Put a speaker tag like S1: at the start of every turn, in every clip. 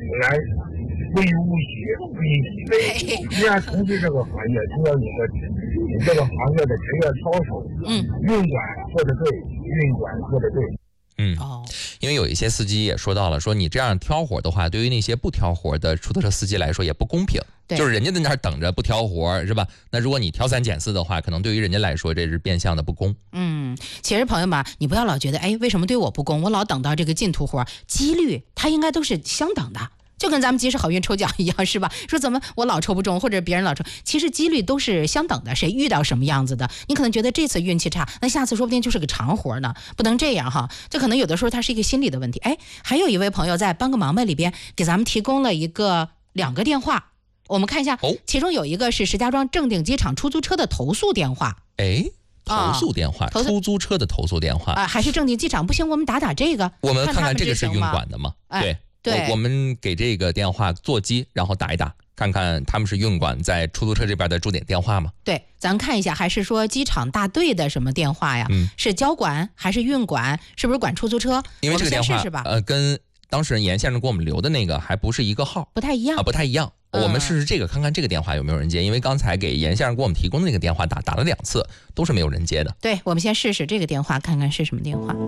S1: 来为无血为以为。既然从事这个行业，只要你这个行业的职业操守，运管做得对，运管做得对。
S2: 因为有一些司机也说到了，说你这样挑活的话，对于那些不挑活的出租车司机来说也不公平。就是人家在那儿等着不挑活是吧？那如果你挑三拣四的话，可能对于人家来说这是变相的不公。
S3: 其实朋友们，你不要老觉得为什么对我不公，我老等到这个进图活，几率它应该都是相等的。就跟咱们及时好运抽奖一样，是吧？说怎么我老抽不中，或者别人老抽，其实几率都是相等的。谁遇到什么样子的，你可能觉得这次运气差，那下次说不定就是个长活呢。不能这样哈，这可能有的时候它是一个心理的问题。还有一位朋友在帮个忙吧里边给咱们提供了两个电话，我们看一下，其中有一个是石家庄正定机场出租车的投诉电话。
S2: 投诉电话，出租车的投诉电话
S3: 还是正定机场？不行，我们打这个，
S2: 我们看看这个是运管的吗？对，我们给这个电话座机，然后打一打，看看他们是运管在出租车这边的驻点电话吗？
S3: 对，咱看一下，还是说机场大队的什么电话呀？是交管还是运管？是不是管出租车？
S2: 因为这个电话
S3: 试试吧。
S2: 跟当事人严先生给我们留的那个还不是一个号，
S3: 不太一样
S2: 不太一样。我们试试这个，看看这个电话有没有人接，因为刚才给严先生给我们提供的那个电话打了2次，都是没有人接的。
S3: 对，我们先试试这个电话，看看是什么电话。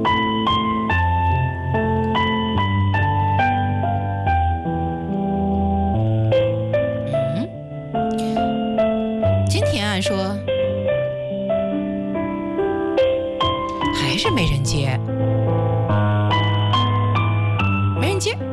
S3: 今天按说还是没人接，没人接。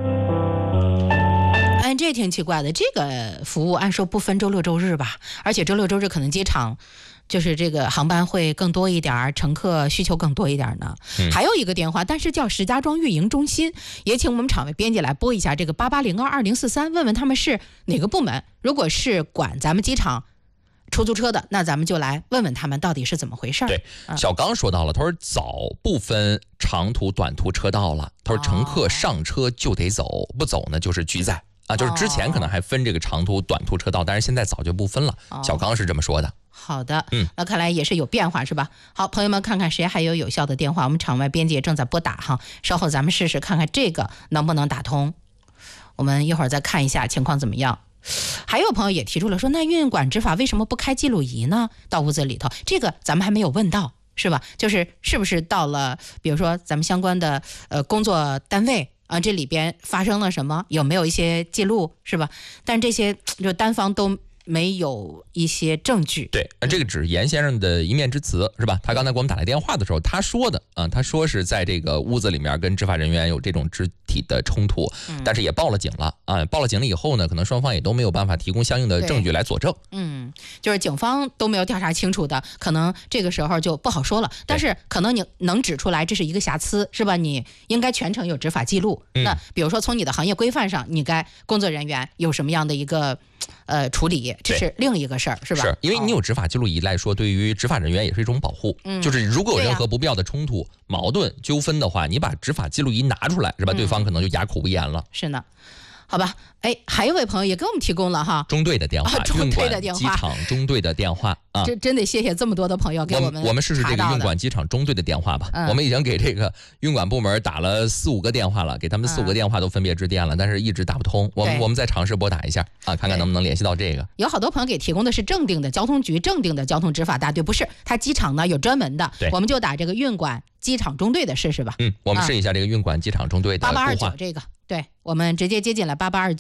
S3: 这挺奇怪的，这个服务按说不分周六周日吧，而且周六周日可能机场就是这个航班会更多一点，乘客需求更多一点呢。还有一个电话，但是叫石家庄运营中心，也请我们场外编辑来拨一下这个88022043，问问他们是哪个部门。如果是管咱们机场出租车的，那咱们就来问问他们到底是怎么回事。
S2: 对，小刚说到了，他说早不分长途短途车道了，他说乘客上车就得走，不走呢就是拒载。就是之前可能还分这个长途短途车道，但是现在早就不分了。小刚是这么说的。
S3: 好的，那看来也是有变化是吧？好，朋友们看看谁还有效的电话，我们场外编辑也正在拨打哈，稍后咱们试试看看这个能不能打通。我们一会儿再看一下情况怎么样。还有朋友也提出了说，那运管执法为什么不开记录仪呢？到屋子里头，这个咱们还没有问到，是吧？是不是到了比如说咱们相关的工作单位这里边发生了什么，有没有一些记录，是吧？但这些就单方都没有一些证据。
S2: 对，这个只是严先生的一面之词，是吧？他刚才给我们打来电话的时候，他说的他说是在这个屋子里面跟执法人员有这种肢体的冲突，但是也报了警了报了警了以后呢，可能双方也都没有办法提供相应的证据来佐证。
S3: 就是警方都没有调查清楚的，可能这个时候就不好说了。但是可能你能指出来这是一个瑕疵，是吧？你应该全程有执法记录。那比如说从你的行业规范上，你该工作人员有什么样的一个处理，这是另一个事儿，是吧？
S2: 是因为你有执法记录仪来说，对于执法人员也是一种保护。就是如果有任何不必要的冲突、矛盾、纠纷的话，你把执法记录仪拿出来，是吧？对方可能就哑口无言了。
S3: 是呢。好吧，还有一位朋友也给我们提供了哈
S2: 中队的电话，
S3: 中队的电话，
S2: 运管机场中队的电话
S3: 这真得谢谢这么多的朋友给我
S2: 们试试这个运管机场中队的电话吧。我们已经给这个运管部门打了4、5个电话了，给他们4、5个电话都分别致电了，但是一直打不通。我们再尝试拨打一下看看能不能联系到这个。
S3: 有好多朋友给提供的是正定的交通局、正定的交通执法大队，不是，他机场呢有专门的，我们就打这个运管机场中队的试试吧。
S2: 我们试一下这个运管机场中队的
S3: 8829这个，对，我们直接接进来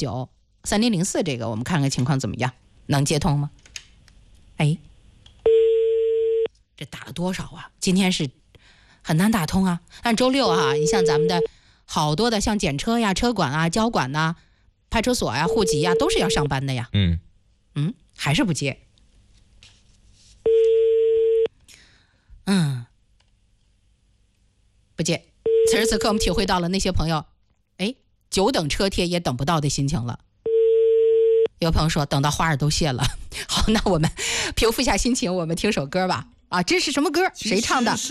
S3: 88293004这个，我们看看情况怎么样，能接通吗？这打了多少啊？今天是很难打通啊。但周六你像咱们的好多的像检车呀、车管啊、交管呐、派出所呀、户籍呀，都是要上班的呀。还是不接。不接。此时此刻我们体会到了那些朋友久等车贴也等不到的心情了。有朋友说等到花儿都谢了。好，那我们平复一下心情，我们听首歌吧。这是什么歌？谁唱的？